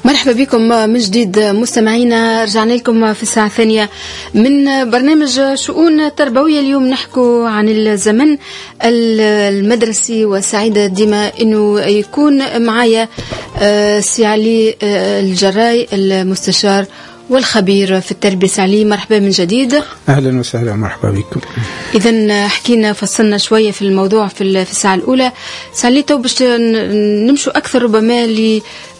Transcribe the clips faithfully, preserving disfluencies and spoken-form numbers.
مرحبا بكم من جديد مستمعينا. رجعنا لكم في الساعة الثانية من برنامج شؤون تربوية. اليوم نحكو عن الزمن المدرسي، وسعيدة ديما أنه يكون معايا سي علي الجراي المستشار والخبير في التربية. سعلي مرحبا من جديد. أهلا وسهلا، مرحبا بكم. إذن حكينا فصلنا شوية في الموضوع في الساعة الأولى. سعلي تو باش نمشوا أكثر ربما ل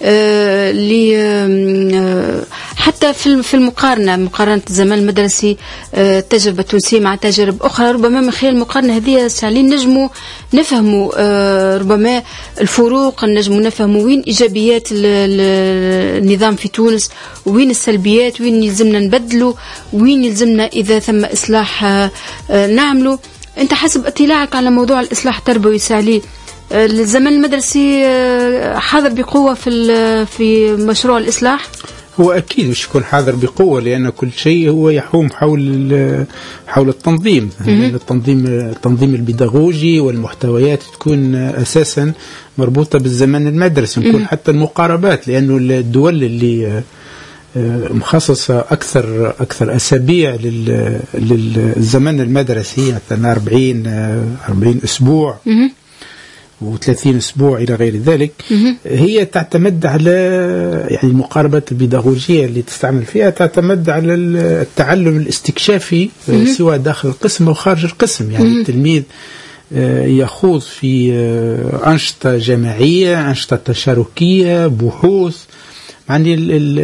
حتى في في المقارنة مقارنة الزمان المدرسي التجربة التونسية مع تجارب أخرى، ربما من خلال المقارنة هذه سعلي نجموا نفهموا ربما الفروق، نجموا نفهموا وين إيجابيات النظام في تونس وين السلبيات، وين يلزمنا نبدلوا، وين يلزمنا إذا ثم إصلاح نعمله. أنت حسب اطلاعك على موضوع الإصلاح التربوي سعلي، الزمن المدرسي حاضر بقوة في في مشروع الإصلاح؟ هو أكيد مش يكون حاضر بقوة، لأن كل شيء هو يحوم حول حول التنظيم. يعني التنظيم التنظيم البيداغوجي والمحتويات تكون أساسا مربوطة بالزمن المدرسي، يكون حتى المقاربات، لأنه الدول اللي مخصصة أكثر أكثر أسابيع للزمن المدرسي، مثلا أربعين أربعين أسبوع وثلاثين أسبوع إلى غير ذلك، هي تعتمد على يعني المقاربات البيداغوجية اللي تستعمل فيها تعتمد على التعلم الاستكشافي سواء داخل القسم أو خارج القسم. يعني التلميذ يخوض في أنشطة جماعية، أنشطة تشاركية، بحوث، يعني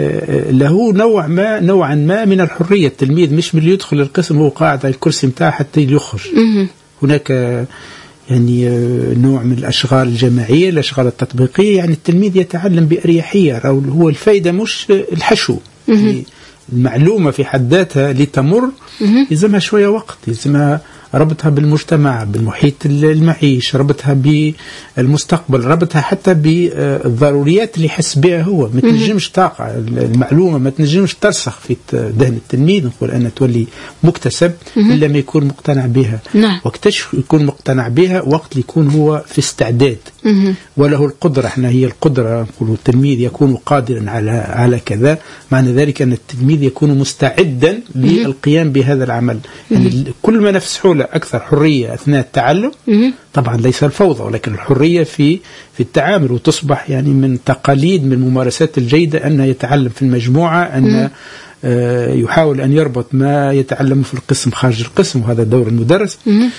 له نوع ما نوعا ما من الحرية. التلميذ مش من اللي يدخل القسم هو قاعد على الكرسي متاعه حتى يخرج. هناك يعني نوع من الأشغال الجماعية، الأشغال التطبيقية. يعني التلميذ يتعلم بأريحية، هو الفايدة مش الحشو. يعني المعلومة في حد ذاتها لتمر يلزمها شوية وقت، يلزمها ربطها بالمجتمع، بالمحيط المعيش، ربطها بالمستقبل، ربطها حتى بالضروريات اللي يحس بها هو. ما تنجمش طاقة المعلومة ما تنجمش ترسخ في ذهن التلميذ، نقول أن تولي مكتسب إلا ما يكون مقتنع بها. وقتاش يكون مقتنع بها؟ وقت اللي يكون هو في استعداد وله القدرة. احنا هي القدرة، نقول التلميذ يكون قادرا على على كذا، معنى ذلك أن التلميذ يكون مستعدا للقيام بهذا العمل. يعني كل ما نفس حول أكثر حرية أثناء التعلم، طبعا ليس الفوضى ولكن الحرية في في التعامل، وتصبح يعني من تقاليد من الممارسات الجيدة أن يتعلم في المجموعة، أن يحاول أن يربط ما يتعلم في القسم خارج القسم، وهذا دور المدرس.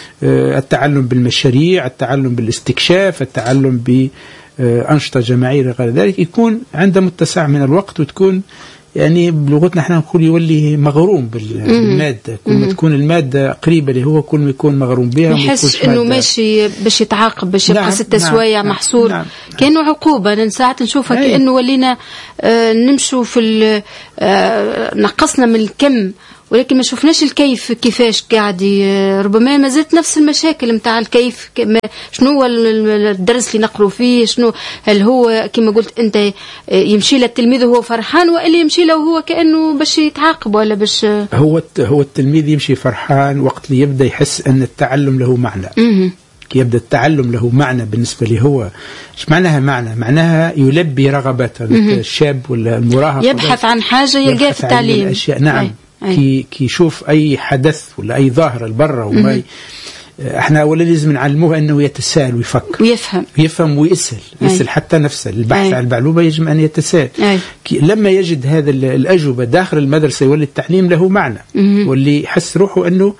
التعلم بالمشاريع، التعلم بالاستكشاف، التعلم بأنشطة جماعية غير ذلك، يكون عنده متسع من الوقت، وتكون يعني بلغتنا احنا نقول يولي مغروم بالمادة. كل ما تكون المادة قريبة له هو كل ما يكون مغروم بها، يحس انه ماشي باش يتعاقب، باش يبقى ست سوايع محصور. نعم. كأنه عقوبة. أنا ساعات نشوفها كأنه ولينا آه نمشوا في آه نقصنا من الكم، ولكن ما شفناش الكيف كيفاش قاعد. ربما ما زلت نفس المشاكل متاع الكيف. شنو هو الدرس اللي نقروا فيه؟ شنو هل هو كما قلت انت يمشي للتلميذ وهو فرحان، ولا يمشي له هو كأنه باش يتعاقب ولا باش؟ هو هو التلميذ يمشي فرحان وقت اللي يبدا يحس ان التعلم له معنى. كي يبدا التعلم له معنى بالنسبه لي هو، ايش معناها معنى؟ معناها يلبي رغباته. الشاب ولا المراهق يبحث عن حاجه يلقاها في التعليم. الاشياء. نعم. أي. كي كي يشوف أي حدث ولا أي ظاهرة لبرا، وما احنا ولا لازم نعلموه أنه يتساءل ويفكر ويفهم ويفهم ويسأل يسأل حتى نفسه. البحث عن المعلومة يجب أن يتساءل. لما يجد هذا الأجوبة داخل المدرسة يولي التعليم له معنى، واللي يحس روحه أنه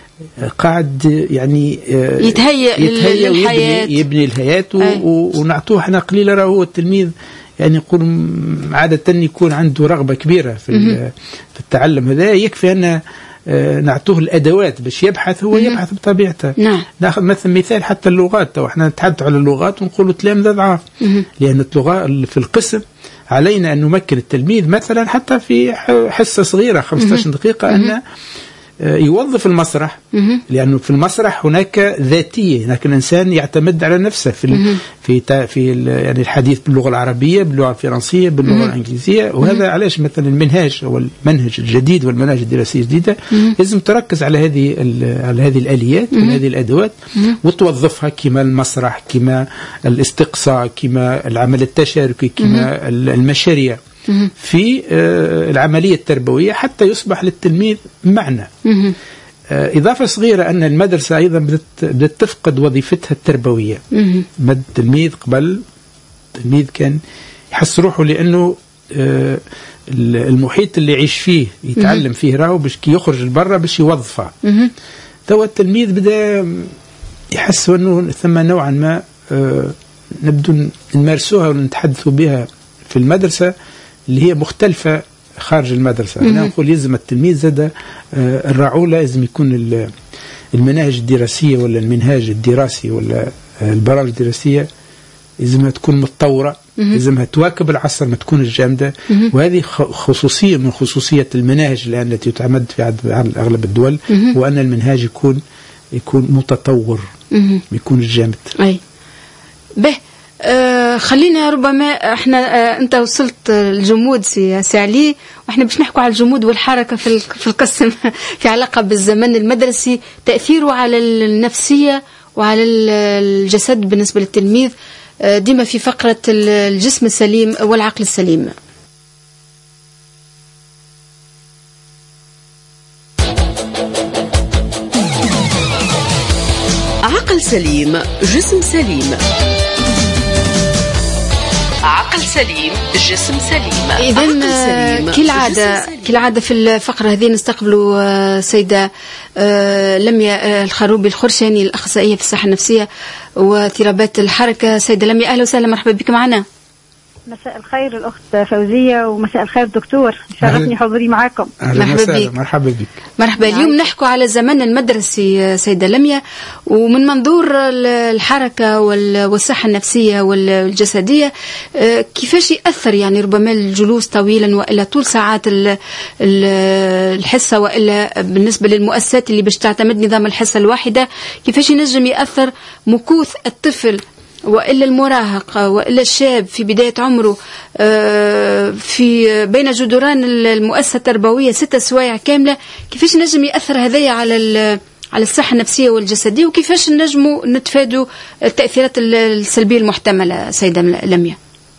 قاعد يعني يتهيأ, يتهيأ للحياة، يبني, يبني الحياة. ونعطوه احنا قليلا راه هو التلميذ يعني يقول عادة يكون عنده رغبة كبيرة في في التعلم. هذا يكفي أن نعطوه الأدوات باش يبحث، هو يبحث بطبيعته. نعم. ناخذ مثل مثال حتى اللغات، أو احنا نتحدث على اللغات ونقولوا تلامذة ضعاف، لأن اللغة في القسم علينا أن نمكن التلميذ مثلا حتى في حصة صغيرة خمسة عشر دقيقة أن يوظف المسرح، لأنه في المسرح هناك ذاتية، هناك الإنسان يعتمد على نفسه في في في يعني الحديث باللغة العربية، باللغة الفرنسية، باللغة الإنجليزية. وهذا علاش مثلا المنهاج أو المنهج الجديد والمناهج الدراسية الجديدة لازم تركز على هذه على هذه الآليات وهذه الأدوات، وتوظفها كما المسرح، كما الاستقصاء، كما العمل التشاركي، كما المشاريع. في العملية التربوية حتى يصبح للتلميذ معنى. إضافة صغيرة أن المدرسة أيضا بدأت تفقد وظيفتها التربوية. مد التلميذ قبل التلميذ كان يحس روحه لأنه المحيط اللي يعيش فيه يتعلم فيه راهو باش كي يخرج لبرا باش يوظفه. تو التلميذ بدأ يحس أنه ثم نوعا ما نبدو نمارسوها ونتحدثوا بها في المدرسة اللي هي مختلفة خارج المدرسة. أنا أقول يلزم التلميذ زاد الرعولة، لازم يكون المناهج الدراسية ولا المنهاج الدراسي ولا البرامج الدراسية لازمها تكون متطورة، لازمها تواكب العصر، ما تكون الجامدة. وهذه خصوصية من خصوصية المناهج الآن التي تعمد في أغلب الدول، وأن المنهاج يكون يكون متطور، يكون الجامد. أي به آه خلينا ربما احنا آه انت وصلت الجمود سي علي، واحنا باش نحكوا على الجمود والحركه في في القسم في علاقه بالزمن المدرسي، تاثيره على النفسيه وعلى الجسد بالنسبه للتلميذ، آه ديما في فقره الجسم السليم والعقل السليم. عقل سليم جسم سليم. عقل سليم جسم سليم. إذن كالعادة كالعادة في الفقرة هذه نستقبلوا سيدة لميا الخروبي الخرشاني، الأخصائية في الصحة النفسية واضطرابات الحركة. سيدة لميا أهلا وسهلا، مرحبا بك معنا. مساء الخير الأخت فوزية، ومساء الخير دكتور، شرفني حضوري معكم. مرحبا بك. مرحبا بك. مرحبا. اليوم نحكوا على الزمن المدرسي سيدة لميا، ومن منظور الحركة والصحة النفسية والجسدية، كيفاش يأثر يعني ربما الجلوس طويلا وإلا طول ساعات الحصة، وإلا بالنسبة للمؤسسات اللي باش تعتمد نظام الحصة الواحدة، كيفاش ينجم يأثر مكوث الطفل وإلا المراهق وإلا الشاب في بداية عمره في بين جدران المؤسسة التربوية ستة سوايع كاملة، كيفاش نجم يأثر هذايا على على الصحة النفسية والجسدية، وكيفاش نجموا نتفادوا التأثيرات السلبية المحتملة سيدة لميا؟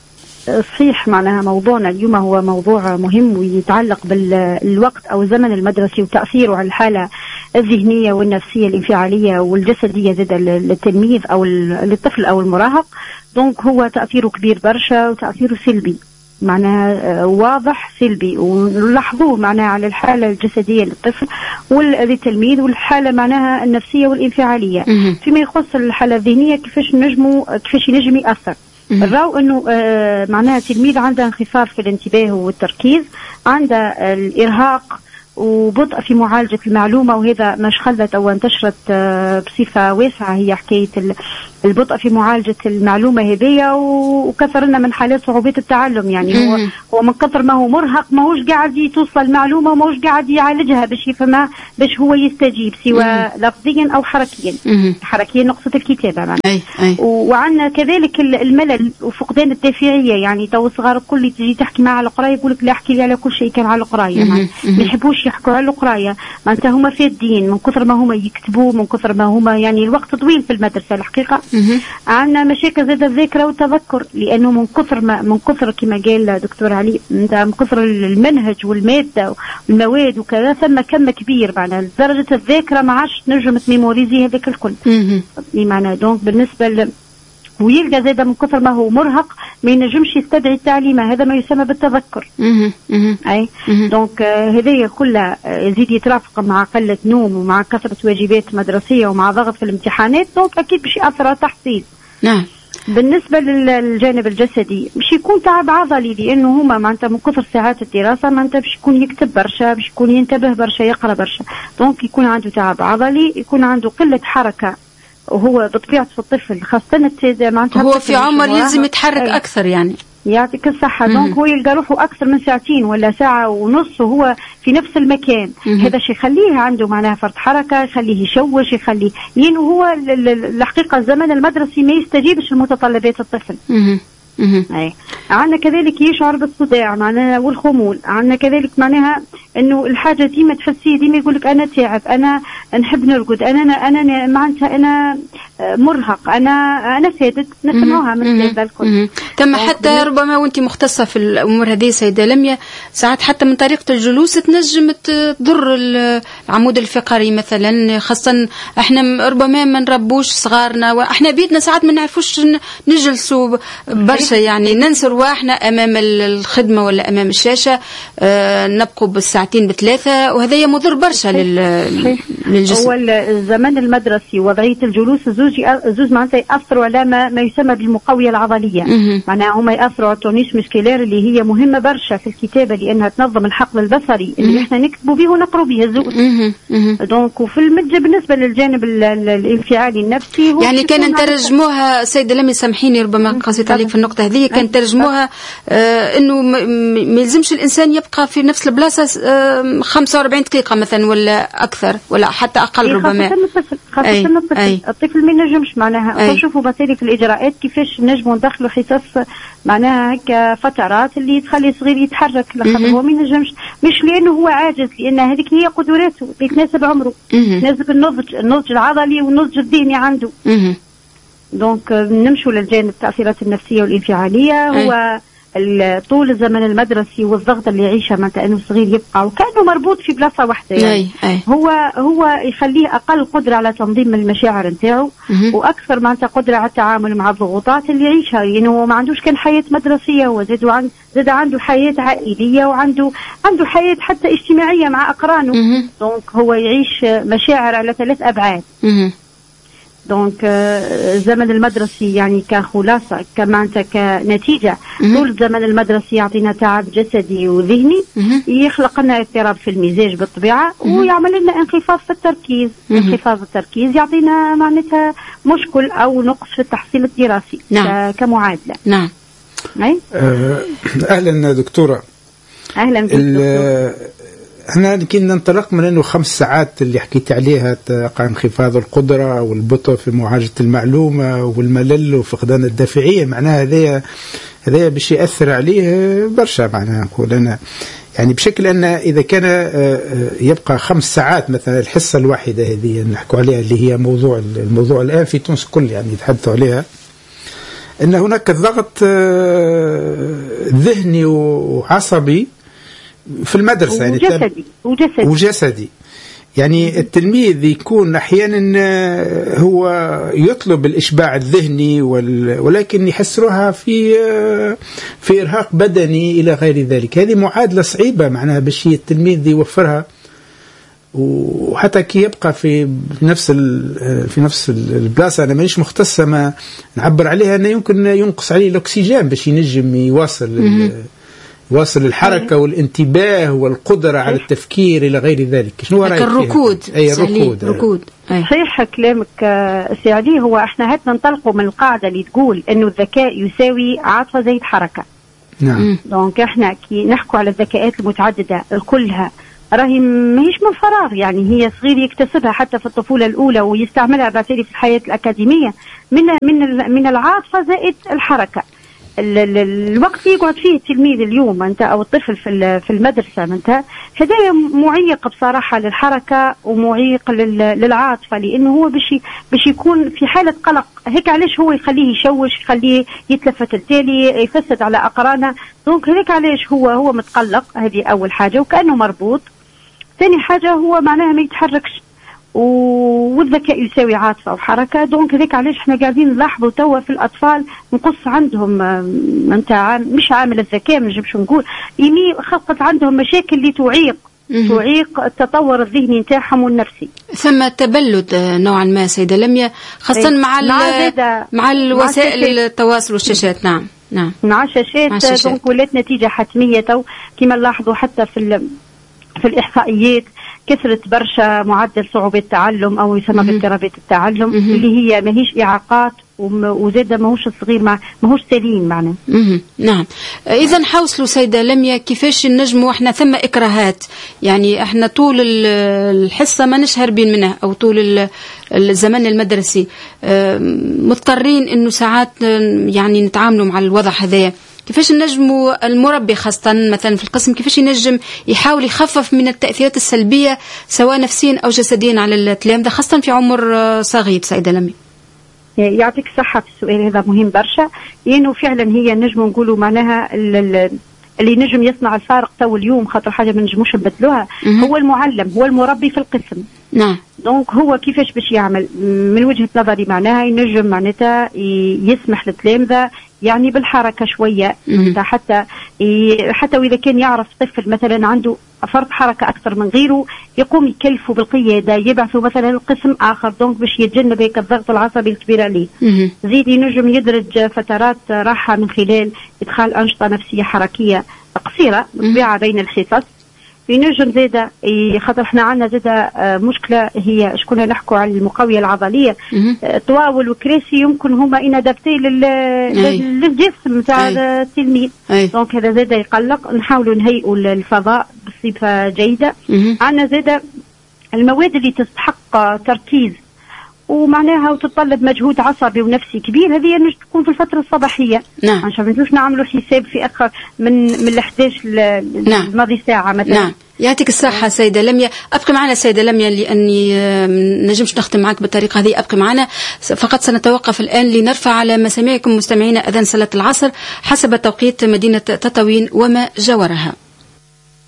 صحيح، معناها موضوعنا اليوم هو موضوع مهم ويتعلق بالوقت أو الزمن المدرسي وتأثيره على الحالة الذهنية والنفسية الانفعالية والجسدية زاد للتلميذ أو للطفل أو المراهق. دونك هو تأثيره كبير برشا وتأثيره سلبي، معناها واضح سلبي، ونلاحظوه معناها على الحالة الجسدية للطفل وللتلميذ، والحالة معناها النفسية والانفعالية. فيما يخص الحالة الذهنية كيفاش نجموا كيفاش ينجم يأثر، الراو انه آه معناها التلميذ عنده انخفاض في الانتباه والتركيز، عنده الارهاق وبطء في معالجة المعلومة، وهذا مش خلت أو انتشرت آه بصفة واسعة هي حكاية البطء في معالجة المعلومة هذية، وكثر لنا من حالات صعوبات التعلم. يعني هو هو من كثر ما هو مرهق ماهوش قاعد توصل المعلومة وماهوش قاعد يعالجها باش يفهمها باش هو يستجيب، سواء لفظيا أو حركيا. حركيا نقصد الكتابة معناها. أي أي. وعندنا كذلك الملل وفقدان الدافعية، يعني تو الصغار الكل تجي تحكي معه على القراية يقول لك لا احكي لي على كل شيء كان على القراية، ما يحبوش يحكوا على القراية، معناتها هما فادين من كثر ما هما يكتبوا، من كثر ما هما يعني الوقت طويل في المدرسة الحقيقة. عندنا مشاكل زاد الذاكرة والتذكر، لأنه من كثر ما من كثر كما قال دكتور علي، من كثر المنهج والمادة والمواد وكذا، ثم كم كبير معناها درجة الذاكرة ما عادش نجم تميموريزي هذاك الكل. معناها دونك بالنسبة ل ويلقى زاد من كثر ما هو مرهق ما ينجمش يستدعي التعليم، هذا ما يسمى بالتذكر. اي دونك هذه كلها يزيد يترافق مع قله نوم ومع كثره واجبات مدرسيه ومع ضغط في الامتحانات، دونك اكيد باش ياثر على التحصيل. نعم. بالنسبه للجانب الجسدي باش يكون تعب عضلي، لانه هما معناتها من كثر ساعات الدراسه معناتها باش يكون يكتب برشا، باش يكون ينتبه برشا، يقرا برشا، دونك يكون عنده تعب عضلي، يكون عنده قله حركه، وهو بطبيعة الطفل خاصة معناتها هو في عمر يلزم يتحرك أي. أكثر يعني يعطيك الصحة. دونك هو يلقى روحه أكثر من ساعتين ولا ساعة ونص وهو في نفس المكان. مم. هذا شيء يخليه عنده معناها فرط حركة، يخليه يشوش، يخليه لأنه هو الحقيقة الزمن المدرسي ما يستجيبش لمتطلبات الطفل. مم. اي عندنا كذلك يشعر بالصداع معناها والخمول، عندنا كذلك معناها انه الحاجه ديما تحسيه ديما يقول لك انا تعب، انا نحب نرقد، انا انا معناتها انا مرهق، انا انا سادت نسمعوها من الكل. تم حتى ربما وانت مختصه في الامور هذه سيده لميا، ساعات حتى من طريقه الجلوس تنجم تضر العمود الفقري مثلا، خاصه احنا ربما ما نربوش صغارنا، واحنا بيتنا ساعات ما نعرفوش نجلسوا برشا، يعني ننسى رواحنا امام الخدمه ولا امام الشاشه، آه نبقوا بالساعتين بثلاثه، وهذا مضر برشا للجسم. هو الزمن المدرسي وضعيه الجلوس زوج زوج معناتها ياثروا على ما, ما يسمى بالمقويه العضليه، معناها هما ياثروا على التونيس مسكيلير اللي هي مهمه برشا في الكتابه، لانها تنظم الحقل البصري اللي احنا نكتبوا به ونقروا به الزوج. دونك وفي المجة بالنسبه للجانب الانفعالي النفسي هو يعني كان ترجموها سيده لمي، سامحيني ربما قصيت عليك في النقطه هذه، كان ترجموها آه انه ما يلزمش الانسان يبقى في نفس البلاصه آه خمسة وأربعين دقيقه مثلا ولا اكثر ولا حتى اقل ربما. خاصه الطفل خاصه أي. الطفل أي. الطفل ما ينجمش معناها، نشوفوا مثلا في الاجراءات كيفاش نجموا ندخلوا حصص معناها هكا فترات اللي تخلي صغير يتحرك، لخاطر هو ما ينجمش، مش لانه هو عاجز، لان هذيك هي قدراته اللي تناسب عمره، تناسب النضج النضج العضلي والنضج الذهني عنده. دونك نمشوا للجانب التاثيرات النفسيه والانفعاليه. هو طول الزمن المدرسي والضغط اللي يعيشه معناتها انه الصغير يبقى وكانه مربوط في بلاصه واحده، يعني أي أي. هو هو يخليه اقل قدره على تنظيم المشاعر نتاعو، واكثر معناتها قدره على التعامل مع الضغوطات اللي يعيشها، يعني هو ما عندوش كان حياه مدرسيه، وزاد عن زاد عنده حياه عائليه، وعنده عنده حياه حتى اجتماعيه مع اقرانه. دونك هو يعيش مشاعر على ثلاث ابعاد. دونك الزمن المدرسي يعني كخلاصة كمعناتها كنتيجة طول الزمن المدرسي يعطينا تعب جسدي وذهني، يخلق لنا اضطراب في المزاج بالطبيعة، ويعمل لنا انخفاض في التركيز. انخفاض التركيز يعطينا معناتها مشكل أو نقص في التحصيل الدراسي. نعم. كمعادلة. نعم. أي؟ أهلا دكتورة. أهلا دكتورة. احنا كنا ننطلق من انه خمس ساعات اللي حكيت عليها تقع انخفاض القدره والبطء في معالجه المعلومه والملل وفقدان الدافعيه، معناها هذا هذا باش ياثر عليه برشا، معناها نقول انا يعني بشكل ان اذا كان يبقى خمس ساعات مثلا الحصه الواحده هذه نحكوا عليها اللي هي موضوع الموضوع الان في تونس كل يعني يتحدثوا عليها، ان هناك ضغط ذهني وعصبي في المدرسة يعني وجسدي وجسدي وجسدي يعني التلميذ يكون أحيانا هو يطلب الإشباع الذهني ولكن يحسرها في في إرهاق بدني إلى غير ذلك. هذه معادلة صعيبة معناها باش التلميذ يوفرها، وحتى كي يبقى في نفس في نفس البلاصة. أنا مانيش مختصة ما نعبر عليها أنه يمكن ينقص عليه الأكسجين باش ينجم يواصل واصل الحركة والانتباه والقدرة على التفكير إلى غير ذلك. شنو رأيك؟ الركود. أي الركود. ركود. صحيح كلامك سعدي. هو احنا هات ننطلقوا من القاعدة اللي تقول إنه الذكاء يساوي عاطفة زي حركة. نعم. دونك احنا كي نحكوا على الذكاءات المتعددة كلها راهي ماهيش من فراغ، يعني هي صغير يكتسبها حتى في الطفولة الأولى ويستعملها بعد في الحياة الأكاديمية من من من العاطفة زائد الحركة. الوقت يقعد فيه التلميذ اليوم انت او الطفل في في المدرسه انت هذا معيق بصراحه للحركه ومعيق للعاطفه، لانه هو باش باش يكون في حاله قلق. هيك علاش هو يخليه يشوش، يخليه يتلفت التالي، يفسد على اقرانه. دونك هيك علاش هو هو متقلق. هذه اول حاجه وكانه مربوط. ثاني حاجه هو معناها ما يتحركش، والذكاء يساوي عاطفة وحركة. دونك هذيك علاش احنا قاعدين نلاحظوا توا في الأطفال نقص عندهم انت مش عامل الذكاء ما نجمش نقول، يعني خلقت عندهم مشاكل اللي تعيق تعيق التطور الذهني نتاعهم والنفسي. ثم تبلد نوعا ما سيدة لميا، خاصة مع مع الوسائل التواصل والشاشات. نعم نعم مع الشاشات. دونك ولات نتيجة حتمية تو كما نلاحظوا حتى في في الإحصائيات كثرة برشا معدل صعوبة التعلم أو يسمى باضطرابات التعلم مم. اللي هي ماهيش إعاقات وزاد ماهوش الصغير مع ماهوش سليم معنا. نعم. إذا حوصلوا سيدة لميا كيفاش نجموا احنا ثم إكراهات، يعني احنا طول الحصة ما نشهر بين منها أو طول الزمن المدرسي مضطرين إنه ساعات يعني نتعاملوا مع الوضع هذا. كيفاش نجموا المربي خاصة مثلا في القسم كيفاش ينجم يحاول يخفف من التأثيرات السلبية سواء نفسيا أو جسديا على التلامذة خاصة في عمر صغير؟ سيدة لميا يعطيك الصحة في السؤال هذا مهم برشا، لأنه فعلا هي نجم نقولوا معناها اللي نجم يصنع الفارق تو اليوم خاطر حاجة ما نجموش نبدلوها هو المعلم، هو المربي في القسم. نعم. دونك هو كيفاش باش يعمل من وجهة نظري معناها ينجم معناتها يسمح للتلامذة يعني بالحركة شوية، حتى حتى وإذا كان يعرف طفل مثلا عنده فرط حركة أكثر من غيره يقوم يكلفه بالقيادة، يبعثه مثلا القسم آخر دونك باش يتجنب هيك الضغط العصبي الكبير عليه. زيد ينجم يدرج فترات راحة من خلال إدخال أنشطة نفسية حركية قصيرة متبعة بين الحصص. ينجم زيادة خاطر احنا عندنا زيادة مشكلة هي شكون نحكوا على المقوية العضلية، طواول وكراسي يمكن هما انادابتي للجسم تاع التلميذ، دونك هذا زيادة يقلق. نحاولوا نهيئوا الفضاء بصفة جيدة. عندنا زيادة المواد اللي تستحق تركيز ومعناها وتتطلب مجهود عصبي ونفسي كبير، هذه نجم تكون في الفترة الصباحية. نعم. عشان ما نجوش نعملوا حساب في أخر من من الأحداش الماضي ساعة مثلا. نعم. يعطيك الصحة سيدة لميا. أبقى معنا سيدة لميا لأني نجمش نختم معك بالطريقة هذه، أبقى معنا فقط. سنتوقف الآن لنرفع على مسامعكم مستمعينا أذان صلاة العصر حسب توقيت مدينة تطاوين وما جاورها.